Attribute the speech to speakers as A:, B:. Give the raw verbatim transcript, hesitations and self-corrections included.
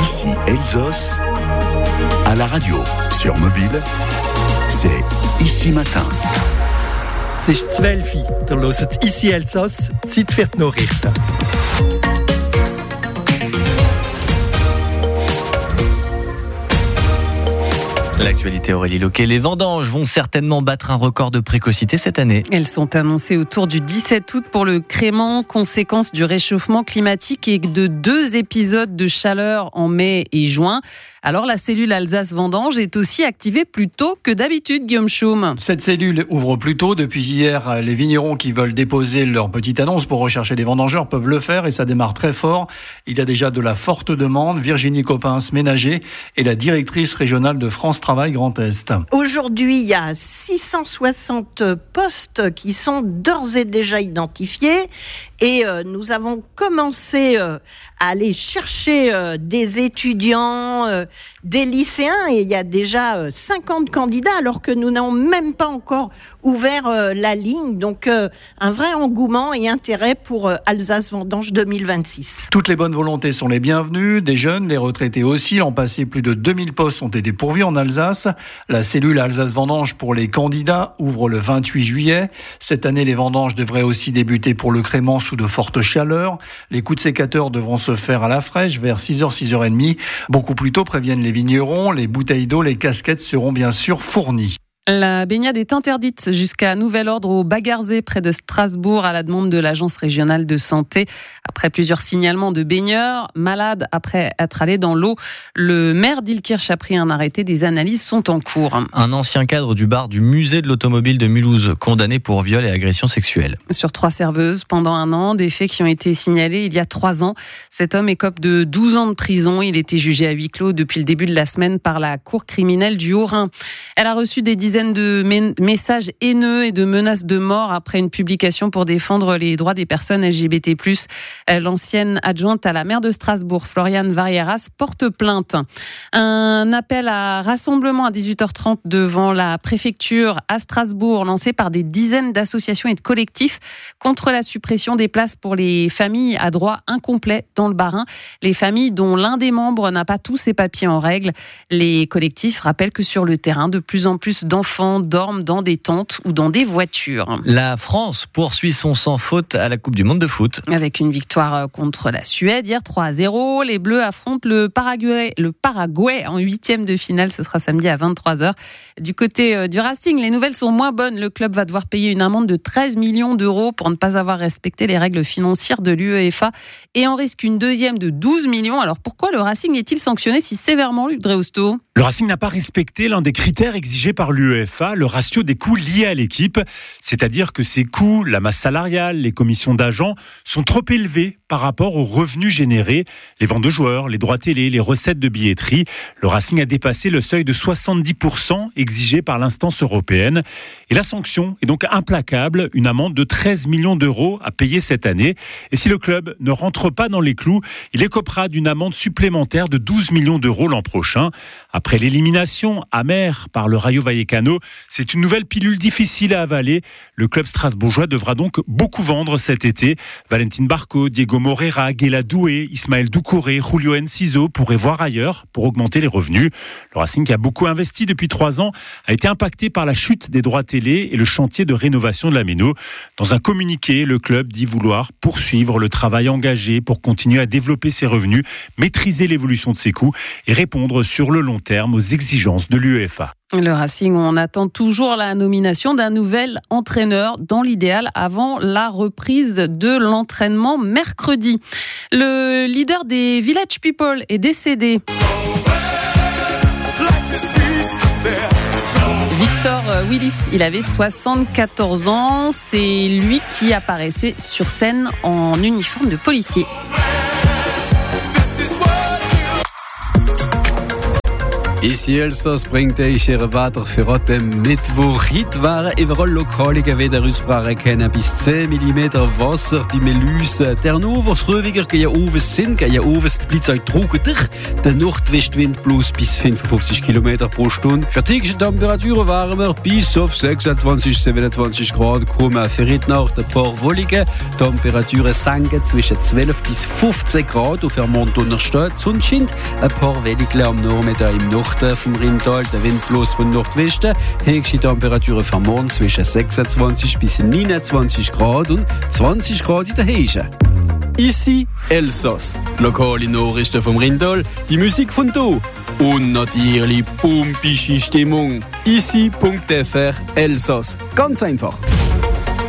A: Ici Elsos, à la radio, sur mobile, c'est Ici Matin.
B: Es ist zwölf Uhr, ihr hört «Ici Elsass», Zeit für die Nachrichten.
C: L'actualité, Aurélie Loquet, les vendanges vont certainement battre un record de précocité cette année.
D: Elles sont annoncées autour du dix-sept août pour le Crémant, conséquence du réchauffement climatique et de deux épisodes de chaleur en mai et juin. Alors la cellule Alsace Vendange est aussi activée plus tôt que d'habitude, Guillaume Chaume.
E: Cette cellule ouvre plus tôt. Depuis hier, les vignerons qui veulent déposer leur petite annonce pour rechercher des vendangeurs peuvent le faire et ça démarre très fort. Il y a déjà de la forte demande. Virginie Coppens, ménager, est la directrice régionale de France Travail Grand Est.
F: Aujourd'hui, il y a six cent soixante postes qui sont d'ores et déjà identifiés et euh, nous avons commencé euh, à aller chercher euh, des étudiants, euh, des lycéens, et il y a déjà euh, cinquante candidats alors que nous n'avons même pas encore ouvert euh, la ligne. Donc euh, un vrai engouement et intérêt pour euh, Alsace Vendange deux mille vingt-six.
E: Toutes les bonnes volontés sont les bienvenues, des jeunes, les retraités aussi. L'an passé, plus de deux mille postes ont été pourvus en Alsace. La cellule Alsace Vendange pour les candidats ouvre le vingt-huit juillet. Cette année, les vendanges devraient aussi débuter pour le Crémant sous de fortes chaleurs. Les coups de sécateur devront se faire à la fraîche vers six heures, six heures trente. Beaucoup plus tôt, préviennent les vignerons. Les bouteilles d'eau, les casquettes seront bien sûr fournies.
D: La baignade est interdite jusqu'à nouvel ordre au Bagarzé, près de Strasbourg, à la demande de l'Agence régionale de santé. Après plusieurs signalements de baigneurs malades après être allés dans l'eau, le maire d'Ilkirch a pris un arrêté. Des analyses sont en cours.
C: Un ancien cadre du bar du musée de l'automobile de Mulhouse, condamné pour viol et agression sexuelle.
D: Sur trois serveuses pendant un an, des faits qui ont été signalés il y a trois ans. Cet homme écope de douze ans de prison. Il était jugé à huis clos depuis le début de la semaine par la cour criminelle du Haut-Rhin. Elle a reçu des dizaines de messages haineux et de menaces de mort après une publication pour défendre les droits des personnes L G B T plus. L'ancienne adjointe à la maire de Strasbourg, Floriane Varieras, porte plainte. Un appel à rassemblement à dix-huit heures trente devant la préfecture à Strasbourg, lancé par des dizaines d'associations et de collectifs contre la suppression des places pour les familles à droit incomplet dans le Bas-Rhin. Les familles dont l'un des membres n'a pas tous ses papiers en règle. Les collectifs rappellent que sur le terrain, de plus en plus d'enfants enfants dorment dans des tentes ou dans des voitures.
C: La France poursuit son sans faute à la Coupe du Monde de foot.
D: Avec une victoire contre la Suède hier trois à zéro, les Bleus affrontent le Paraguay, le Paraguay en huitième de finale. Ce sera samedi à vingt-trois heures. Du côté du Racing, les nouvelles sont moins bonnes. Le club va devoir payer une amende de treize millions d'euros pour ne pas avoir respecté les règles financières de l'UEFA et en risque une deuxième de douze millions. Alors pourquoi le Racing est-il sanctionné si sévèrement, Luc Dreausto ?
G: Le Racing n'a pas respecté l'un des critères exigés par l'UEFA, le ratio des coûts liés à l'équipe. C'est-à-dire que ces coûts, la masse salariale, les commissions d'agents, sont trop élevés par rapport aux revenus générés. Les ventes de joueurs, les droits télé, les recettes de billetterie. Le Racing a dépassé le seuil de soixante-dix pour cent exigé par l'instance européenne. Et la sanction est donc implacable, une amende de treize millions d'euros à payer cette année. Et si le club ne rentre pas dans les clous, il écopera d'une amende supplémentaire de douze millions d'euros l'an prochain. Après l'élimination amère par le Rayo Vallecano, c'est une nouvelle pilule difficile à avaler. Le club strasbourgeois devra donc beaucoup vendre cet été. Valentin Barco, Diego Moreira, Guela Doué, Ismaël Doucouré, Julio Enciso pourraient voir ailleurs pour augmenter les revenus. Le Racing, qui a beaucoup investi depuis trois ans, a été impacté par la chute des droits télé et le chantier de rénovation de la Méno. Dans un communiqué, le club dit vouloir poursuivre le travail engagé pour continuer à développer ses revenus, maîtriser l'évolution de ses coûts et répondre sur le long terme aux exigences de l'UEFA.
D: Le Racing, on attend toujours la nomination d'un nouvel entraîneur, dans l'idéal avant la reprise de l'entraînement mercredi. Le leader des Village People est décédé. Victor Willis, il avait soixante-quatorze ans. C'est lui qui apparaissait sur scène en uniforme de policier.
H: Ici Elsass bringt euch ihre Wetter für heute Mittwoch. Heute waren überall lokale Gewitteraussprachen kennen. Bis zehn Millimeter Wasser bei Melüse. Der nur, was ruhiger gegen oben sind, gegen oben bleibt es trockener. Der Nordwestwind bloß bis fünfundfünfzig Kilometer pro Stunde. Für die Temperaturen waren wir bis auf sechsundzwanzig, siebenundzwanzig Grad. Kommen für heute Nacht ein paar wollige. Temperaturen sinken zwischen zwölf bis fünfzehn Grad. Und für Montana steht Sonne scheint. Ein paar wenige am Nachmittag im Norden vom Rheintal, der Wind bloß von Nordwesten. Höchste Temperaturen für morgen zwischen sechsundzwanzig bis neunundzwanzig Grad und zwanzig Grad in der Heige. Ici Elsass. Lokale Nachrichten vom Rheintal, die Musik von hier und natürlich pumpische Stimmung. ici punkt f r Elsass. Ganz einfach.